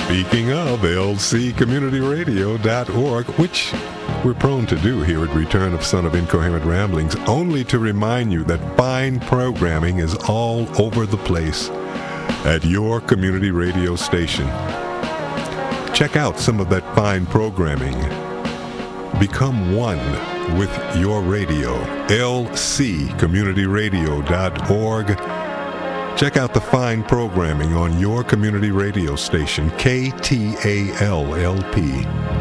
Speaking of lccommunityradio.org, which we're prone to do here at Return of Son of Incoherent Ramblings, only to remind you that fine programming is all over the place at your community radio station. Check out some of that fine programming. Become one with your radio. lccommunityradio.org. Check out the fine programming on your community radio station, KTAL-LP.